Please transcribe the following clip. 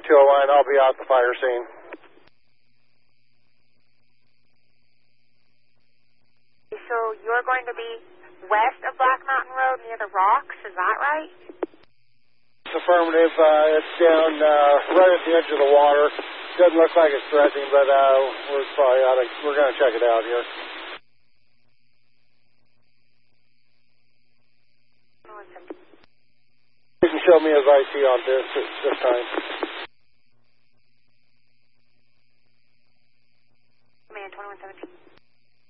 me 201. I'll be out the fire scene. So you're going to be west of Black Mountain Road near the rocks, is that right? It's affirmative. It's down right at the edge of the water. Doesn't look like it's threatening, but we're going to check it out here. You can show me his IT on this time.